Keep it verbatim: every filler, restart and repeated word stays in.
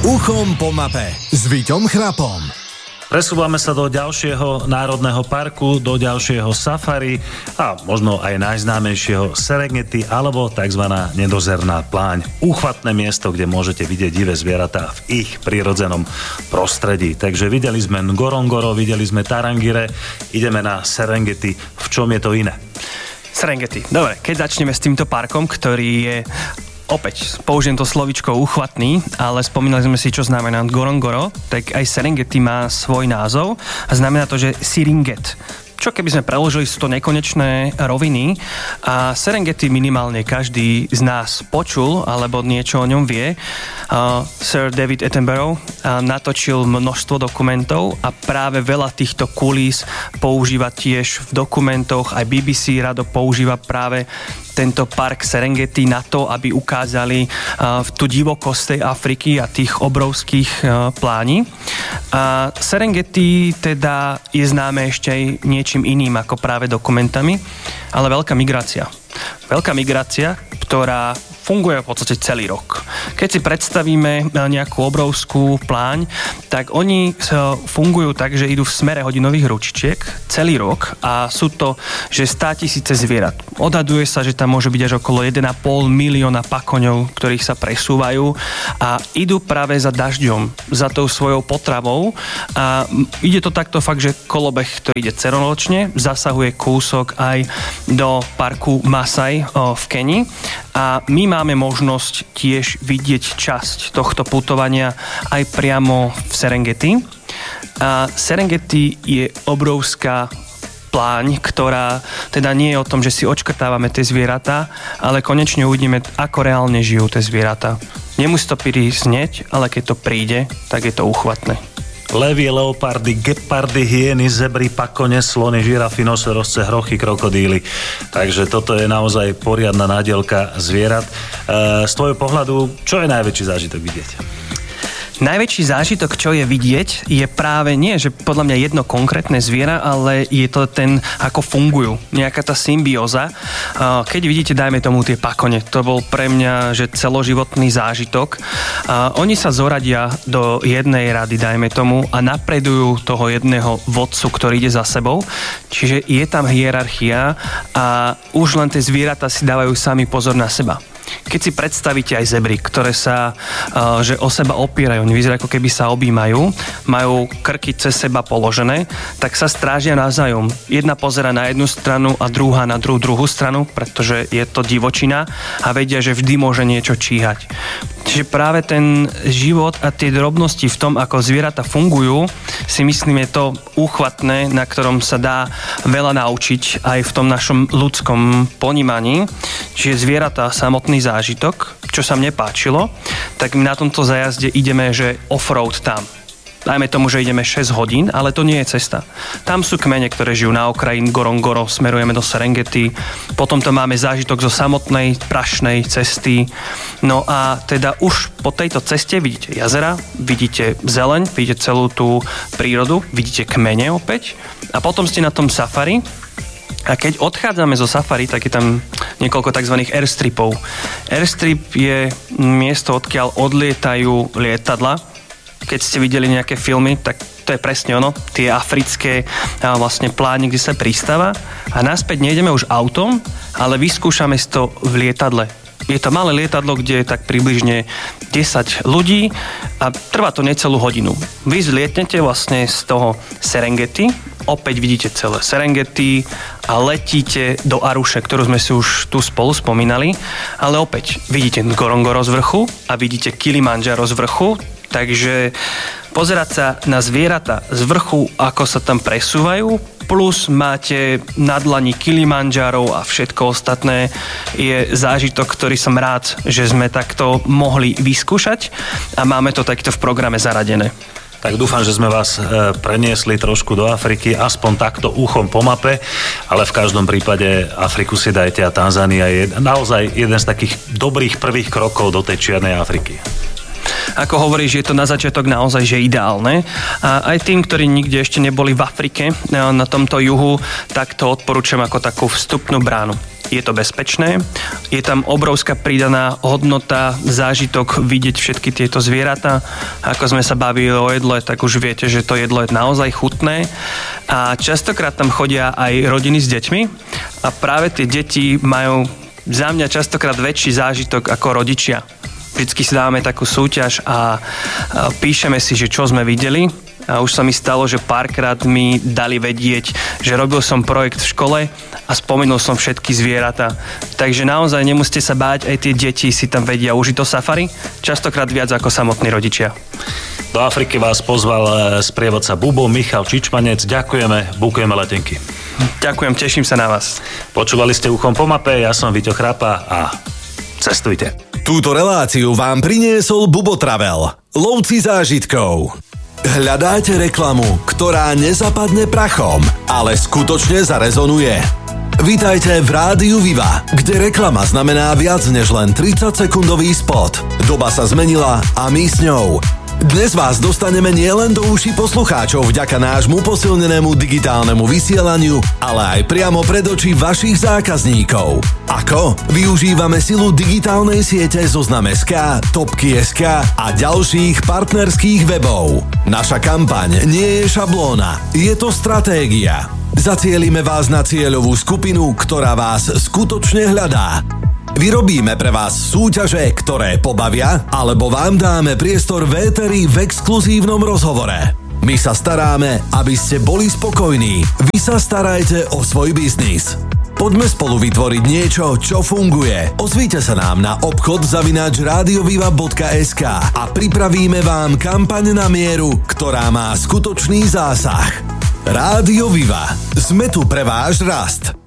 Uchom po mape s Víťom Chrapom. Presúvame sa do ďalšieho národného parku, do ďalšieho safari a možno aj najznámejšieho Serengeti alebo tzv. Nedozerná pláň. Úchvatné miesto, kde môžete vidieť divé zvieratá v ich prírodzenom prostredí. Takže videli sme Ngorongoro, videli sme Tarangire, ideme na Serengeti. V čom je to iné? Serengeti. Dobre, keď začneme s týmto parkom, ktorý je opäť, použijem to slovíčko uchvatný, ale spomínali sme si, čo znamená Ngorongoro, tak aj Serengeti má svoj názov a znamená to, že Siringet. Čo keby sme preložili, sú to nekonečné roviny a Serengeti minimálne každý z nás počul alebo niečo o ňom vie. Uh, Sir David Attenborough uh, natočil množstvo dokumentov a práve veľa týchto kulís používa tiež v dokumentoch, aj bé bé cé rado používa práve tento park Serengeti na to, aby ukázali uh, tú divokosť tej Afriky a tých obrovských uh, plání. A Serengeti teda je známe ešte aj niečím iným ako práve dokumentami, ale veľká migrácia. Veľká migrácia, ktorá funguje v podstate celý rok. Keď si predstavíme nejakú obrovskú pláň, tak oni fungujú tak, že idú v smere hodinových ručičiek celý rok a sú to, že státisíce zvierat. Odhaduje sa, že tam môže byť až okolo jeden a pol milióna pakoňov, ktorých sa presúvajú a idú práve za dažďom, za tou svojou potravou a ide to takto fakt, že kolobeh, ktorý ide celoročne, zasahuje kúsok aj do parku Masai v Kenii a my máme možnosť tiež vidieť časť tohto putovania aj priamo v Serengeti. A Serengeti je obrovská pláň, ktorá teda nie je o tom, že si odškrtávame tie zvieratá, ale konečne uvidíme, ako reálne žijú tie zvieratá. Nemusí to prísť, ale keď to príde, tak je to uchvatné. Levy, leopardy, gepardy, hyeny, zebry, pakone, slony, žirafy, nosorožce, hrochy, krokodíly. Takže toto je naozaj poriadna nádielka zvierat. E, z tvojho pohľadu, čo je najväčší zážitok vidieť? Najväčší zážitok, čo je vidieť, je práve nie, že podľa mňa jedno konkrétne zviera, ale je to ten, ako fungujú. Nejaká tá symbióza. Keď vidíte, dajme tomu tie pakone, to bol pre mňa, že celoživotný zážitok. Oni sa zoradia do jednej rady, dajme tomu, a napredujú toho jedného vodcu, ktorý ide za sebou. Čiže je tam hierarchia a už len tie zvieratá si dávajú sami pozor na seba. Keď si predstavíte aj zebry, ktoré sa uh, že o seba opierajú, nevyzerá ako keby sa objímajú, majú krky cez seba položené, tak sa strážia navzájom. Jedna pozerá na jednu stranu a druhá na druhú, druhú stranu, pretože je to divočina a vedia, že vždy môže niečo číhať. Čiže práve ten život a tie drobnosti v tom, ako zvieratá fungujú, si myslím, je to úchvatné, na ktorom sa dá veľa naučiť aj v tom našom ľudskom ponímaní. Čiže zvieratá samotný zážitok, čo sa mne páčilo, tak my na tomto zájazde ideme, že off-road tam. Dajme tomu, že ideme šesť hodín, ale to nie je cesta. Tam sú kmene, ktoré žijú na okraji Ngorongoro, smerujeme do Serengeti, potom to máme zážitok zo samotnej prašnej cesty. No a teda už po tejto ceste vidíte jazera, vidíte zeleň, vidíte celú tú prírodu, vidíte kmene opäť a potom ste na tom safari. A keď odchádzame zo safari, tak je tam niekoľko tzv. Airstripov. Airstrip je miesto, odkiaľ odlietajú lietadla. Keď ste videli nejaké filmy, tak to je presne ono, tie africké vlastne pláne, kde sa pristáva. A naspäť nejdeme už autom, ale vyskúšame si to v lietadle. Je to malé lietadlo, kde je tak približne desať ľudí a trvá to necelú hodinu. Vy zlietnete vlastne z toho Serengeti, opäť vidíte celé Serengeti a letíte do Aruše, ktorú sme si už tu spolu spomínali, ale opäť vidíte Ngorongoro z vrchu a vidíte Kilimandžaro z vrchu, takže pozerať sa na zvieratá z vrchu, ako sa tam presúvajú, plus máte na dlani Kilimandžaro a všetko ostatné, je zážitok, ktorý som rád, že sme takto mohli vyskúšať a máme to takto v programe zaradené. Tak dúfam, že sme vás preniesli trošku do Afriky, aspoň takto uchom po mape, ale v každom prípade Afriku si dajte a Tanzánia je naozaj jeden z takých dobrých prvých krokov do tej čiernej Afriky. Ako hovoríš, je to na začiatok naozaj že ideálne. A aj tým, ktorí nikde ešte neboli v Afrike, na tomto juhu, tak to odporúčam ako takú vstupnú bránu. je to bezpečné. Je tam obrovská pridaná hodnota, zážitok vidieť všetky tieto zvieratá. Ako sme sa bavili o jedle, tak už viete, že to jedlo je naozaj chutné. A častokrát tam chodia aj rodiny s deťmi a práve tie deti majú za mňa častokrát väčší zážitok ako rodičia. Vždycky si dávame takú súťaž a píšeme si, že čo sme videli. A už sa mi stalo, že párkrát mi dali vedieť, že robil som projekt v škole a spomenul som všetky zvieratá. Takže naozaj nemusíte sa báť, aj tie deti si tam vedia užiť to safari, častokrát viac ako samotní rodičia. Do Afriky vás pozval sprievodca Bubo Michal Čičmanec. Ďakujeme, bukujeme letenky. Ďakujem, teším sa na vás. Počúvali ste Uchom po mape, ja som Víťo Chrapa a cestujte. Túto reláciu vám priniesol Bubo Travel, lovci zážitkov. Hľadáte reklamu, ktorá nezapadne prachom, ale skutočne zarezonuje? Vítajte v Rádiu Viva, kde reklama znamená viac než len tridsaťsekundový spot. Doba sa zmenila a my s ňou. Dnes vás dostaneme nielen do uší poslucháčov vďaka nášmu posilnenému digitálnemu vysielaniu, ale aj priamo pred oči vašich zákazníkov. Ako? Využívame silu digitálnej siete Zoznam bodka es ká, Topky bodka es ká a ďalších partnerských webov. Naša kampaň nie je šablóna, je to stratégia. Zacielime vás na cieľovú skupinu, ktorá vás skutočne hľadá. Vyrobíme pre vás súťaže, ktoré pobavia, alebo vám dáme priestor v éteri v exkluzívnom rozhovore. My sa staráme, aby ste boli spokojní. Vy sa starajte o svoj biznis. Poďme spolu vytvoriť niečo, čo funguje. Ozvíte sa nám na obchod zavináč radioviva bodka es ká a pripravíme vám kampaň na mieru, ktorá má skutočný zásah. Rádio Viva. Sme tu pre váš rast.